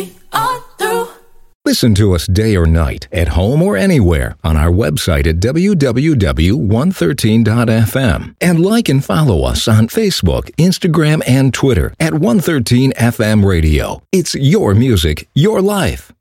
all through. Listen to us day or night, at home or anywhere, on our website at www.113.fm. And like and follow us on Facebook, Instagram, and Twitter at 113 FM Radio. It's your music, your life.